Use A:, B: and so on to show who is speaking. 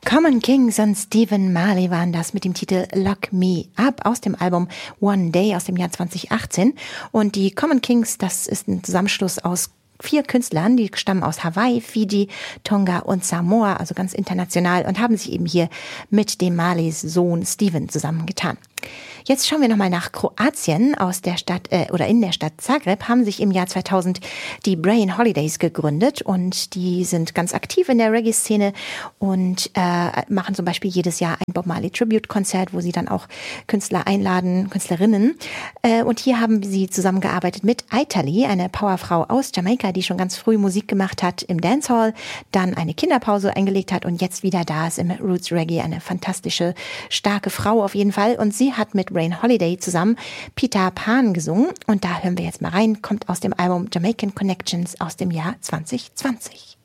A: Common Kings und Stephen Marley waren das mit dem Titel Lock Me Up aus dem Album One Day aus dem Jahr 2018. Und die Common Kings, das ist ein Zusammenschluss aus 4 Künstlern, die stammen aus Hawaii, Fiji, Tonga und Samoa, also ganz international, und haben sich eben hier mit dem Marleys Sohn Stephen zusammengetan. Jetzt schauen wir nochmal nach Kroatien. Aus der Stadt oder in der Stadt Zagreb haben sich im Jahr 2000 die Brain Holidays gegründet und die sind ganz aktiv in der Reggae-Szene und machen zum Beispiel jedes Jahr ein Bob Marley Tribute-Konzert, wo sie dann auch Künstler einladen, Künstlerinnen. Und hier haben sie zusammengearbeitet mit Aitali, eine Powerfrau aus Jamaika, die schon ganz früh Musik gemacht hat im Dancehall, dann eine Kinderpause eingelegt hat und jetzt wieder da ist im Roots Reggae, eine fantastische, starke Frau auf jeden Fall. Und sie hat mit Brain Holiday zusammen Peter Pan gesungen und da hören wir jetzt mal rein, kommt aus dem Album Jamaican Connections aus dem Jahr 2020.